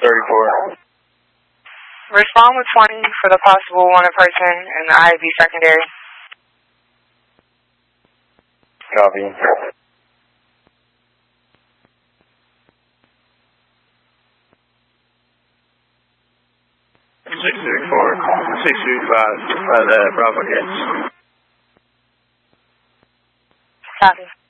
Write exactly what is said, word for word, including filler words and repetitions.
thirty-four. Respond with twenty for the possible wanted person in the I B secondary. Copy. six three four, six three five by the Bravo Hits. Copy.